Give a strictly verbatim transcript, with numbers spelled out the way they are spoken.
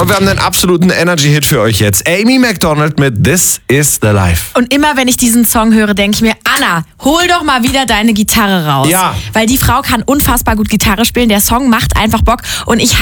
Und wir haben einen absoluten Energy-Hit für euch jetzt. Amy Macdonald mit This Is The Life. Und immer, wenn ich diesen Song höre, denke ich mir, Anna, hol doch mal wieder deine Gitarre raus. Ja. Weil die Frau kann unfassbar gut Gitarre spielen. Der Song macht einfach Bock. Und ich